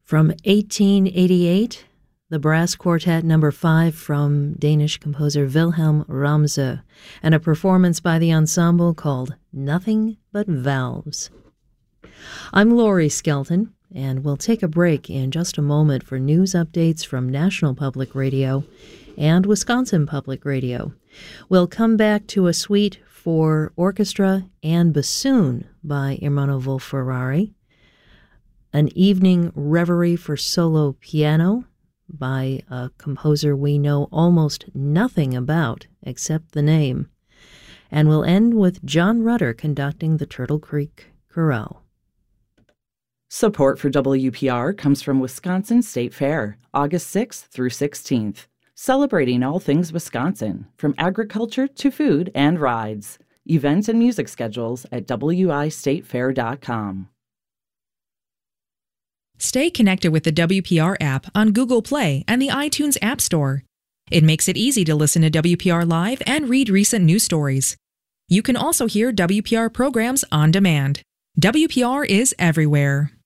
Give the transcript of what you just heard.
From 1888, the brass quartet number 5 from Danish composer Wilhelm Ramse, and a performance by the ensemble called Nothing But Valves. I'm Laurie Skelton, and we'll take a break in just a moment for news updates from National Public Radio and Wisconsin Public Radio. We'll come back to a suite for orchestra and bassoon by Ermanno Wolf-Ferrari, an evening reverie for solo piano by a composer we know almost nothing about except the name, and we'll end with John Rutter conducting the Turtle Creek Chorale. Support for WPR comes from Wisconsin State Fair, August 6th through 16th, celebrating all things Wisconsin, from agriculture to food and rides. Events and music schedules at wistatefair.com. Stay connected with the WPR app on Google Play and the iTunes App Store. It makes it easy to listen to WPR Live and read recent news stories. You can also hear WPR programs on demand. WPR is everywhere.